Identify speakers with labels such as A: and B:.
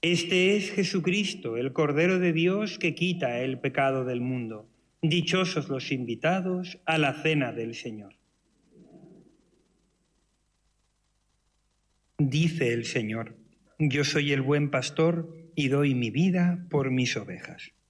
A: Este es Jesucristo, el Cordero de Dios que quita el pecado del mundo. Dichosos los invitados a la cena del Señor. Dice el Señor: yo soy el buen pastor y doy mi vida por mis ovejas.